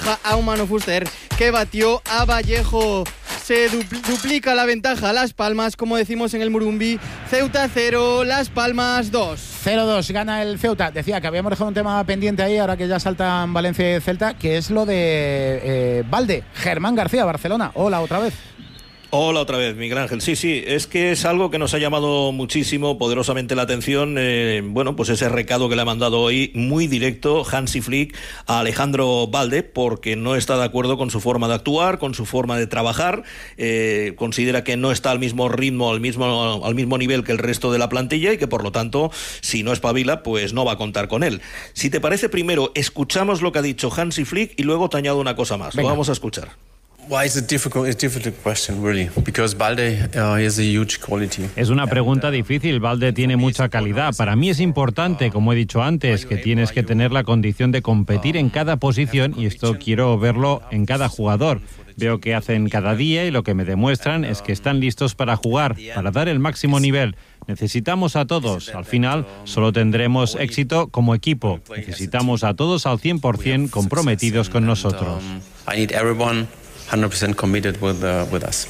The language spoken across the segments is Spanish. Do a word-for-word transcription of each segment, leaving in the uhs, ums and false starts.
a un Manu Fuster que batió a Vallejo. Se dupl- duplica la ventaja a Las Palmas, como decimos en el Morumbi. Ceuta cero, Las Palmas dos. cero dos gana el Ceuta. Decía que habíamos dejado un tema pendiente ahí, ahora que ya saltan Valencia y Celta, que es lo de eh, Balde. Germán García, Barcelona. Hola, otra vez. Hola otra vez, Miguel Ángel. Sí, sí, es que es algo que nos ha llamado muchísimo, poderosamente la atención. Eh, bueno, pues ese recado que le ha mandado hoy, muy directo, Hansi Flick a Alejandro Balde, porque no está de acuerdo con su forma de actuar, con su forma de trabajar. Eh, considera que no está al mismo ritmo, al mismo, al mismo nivel que el resto de la plantilla y que, por lo tanto, si no espabila, pues no va a contar con él. Si te parece, primero escuchamos lo que ha dicho Hansi Flick y luego te añado una cosa más. Venga. Lo vamos a escuchar. Why is it difficult? It's a difficult question, really, because Balde uh, has a huge quality. Es una pregunta difícil. Balde tiene mucha calidad. Para mí es importante, como he dicho antes, que tienes que tener la condición de competir en cada posición y esto quiero verlo en cada jugador. Veo que hacen cada día y lo que me demuestran es que están listos para jugar, para dar el máximo nivel. Necesitamos a todos. Al final solo tendremos éxito como equipo. Necesitamos a todos al cien por ciento comprometidos con nosotros. I need everyone one hundred percent committed with, uh, with us.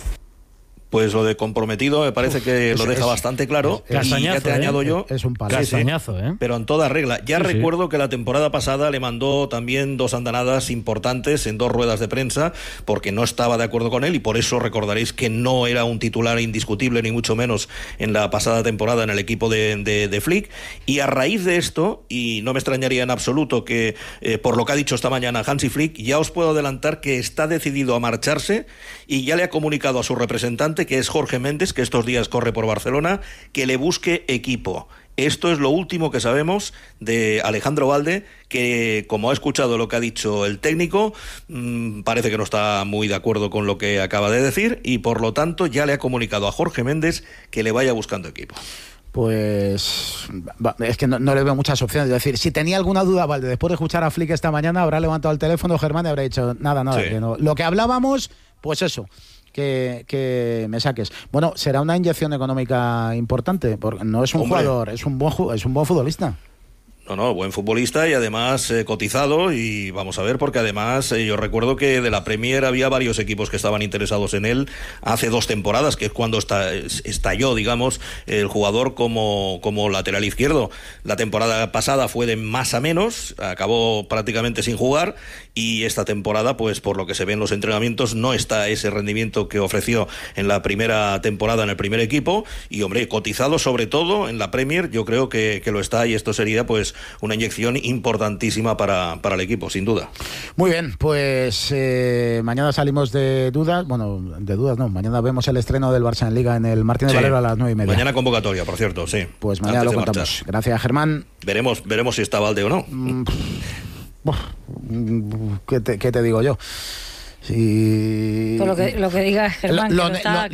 Pues lo de comprometido me parece que Uf, lo es, deja es, bastante claro. Es, y ya te ¿eh? añado yo. Es un palo. Castañazo, ¿eh? Pero en toda regla. Ya sí, recuerdo sí. que la temporada pasada le mandó también dos andanadas importantes en dos ruedas de prensa porque no estaba de acuerdo con él y por eso recordaréis que no era un titular indiscutible ni mucho menos en la pasada temporada en el equipo de, de, de Flick. Y a raíz de esto, y no me extrañaría en absoluto que eh, por lo que ha dicho esta mañana Hansi Flick, ya os puedo adelantar que está decidido a marcharse y ya le ha comunicado a su representante, que es Jorge Méndez, que estos días corre por Barcelona, que le busque equipo. Esto es lo último que sabemos de Alejandro Balde, que como ha escuchado lo que ha dicho el técnico, mmm, parece que no está muy de acuerdo con lo que acaba de decir y por lo tanto ya le ha comunicado a Jorge Méndez que le vaya buscando equipo. Pues es que no, no le veo muchas opciones. Es decir, si tenía alguna duda, Valde, después de escuchar a Flick esta mañana, habrá levantado el teléfono Germán y habrá dicho nada, nada. Sí. Que no. Lo que hablábamos, pues eso. Que, que me saques. Bueno, será una inyección económica importante, porque no es un Hombre. jugador, es un buen es un buen futbolista. No, no, buen futbolista y además eh, cotizado y vamos a ver porque además eh, yo recuerdo que de la Premier había varios equipos que estaban interesados en él hace dos temporadas, que es cuando está, estalló, digamos, el jugador como, como lateral izquierdo. La temporada pasada fue de más a menos, acabó prácticamente sin jugar y esta temporada, pues por lo que se ve en los entrenamientos, no está ese rendimiento que ofreció en la primera temporada en el primer equipo y, hombre, cotizado sobre todo en la Premier, yo creo que, que lo está y esto sería, pues, una inyección importantísima para, para el equipo, sin duda. Muy bien, pues eh, mañana salimos de dudas, bueno, de dudas no, mañana vemos el estreno del Barça en Liga en el Martínez Sí. Valero a las nueve y media. Mañana convocatoria, por cierto, sí. Pues mañana Antes lo de contamos. marchar. Gracias, Germán. Veremos, veremos si está Balde o no. Mm, uf, ¿Qué te, qué te digo yo? Si... Por lo que, lo que diga Germán, Lo- que no lo- está, lo-